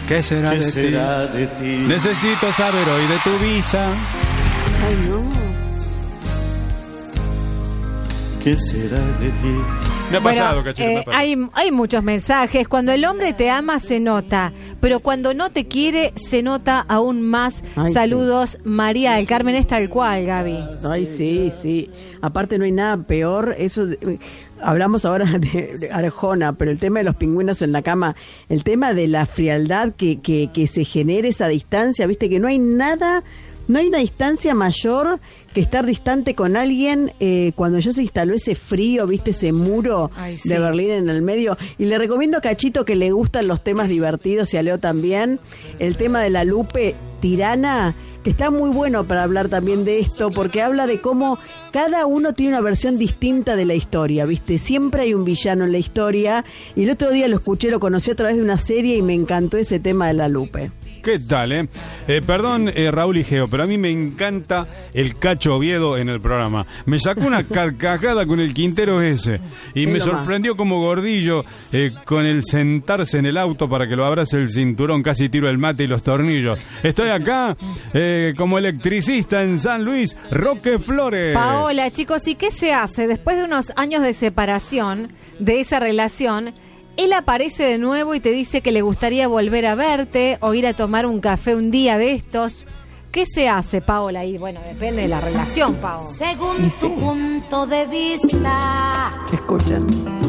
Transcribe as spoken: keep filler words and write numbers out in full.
¿Qué será, ¿Qué de, será ti? de ti? Necesito saber hoy de tu visa. Ay, no. ¿Qué será de ti? Me ha Bueno, pasado, Cachito, eh, me ha pasado. hay, hay muchos mensajes. Cuando el hombre te ama, se nota. Pero cuando no te quiere, se nota aún más. Ay, Saludos, sí. María del Carmen, es tal cual, Gaby. Ay, sí, sí. Aparte no hay nada peor. Eso de, hablamos ahora de, de Arjona, pero el tema de los pingüinos en la cama, el tema de la frialdad que, que, que se genere esa distancia, viste que no hay nada, no hay una distancia mayor que estar distante con alguien eh, cuando ya se instaló ese frío, viste, ese muro Ay, sí. de Berlín en el medio. Y le recomiendo a Cachito, que le gustan los temas divertidos, y a Leo también, el tema de la Lupe Tirana, que está muy bueno para hablar también de esto, porque habla de cómo cada uno tiene una versión distinta de la historia, ¿viste? Siempre hay un villano en la historia, y el otro día lo escuché, lo conocí a través de una serie y me encantó ese tema de la Lupe. ¿Qué tal, eh? eh perdón, eh, Raúl y Geo, pero a mí me encanta el Cacho Oviedo en el programa. Me sacó una carcajada con el Quintero ese. Y Es me lo sorprendió más. como Gordillo eh, con el sentarse en el auto para que lo abrace el cinturón. Casi tiro el mate y los tornillos. Estoy acá eh, como electricista en San Luis, Roque Flores. Paola, chicos, ¿y qué se hace? Después de unos años de separación de esa relación, él aparece de nuevo y te dice que le gustaría volver a verte o ir a tomar un café un día de estos. ¿Qué se hace, Paola? Y bueno, depende de la relación, Paola. Según Y sí. tu punto de vista, Escuchen.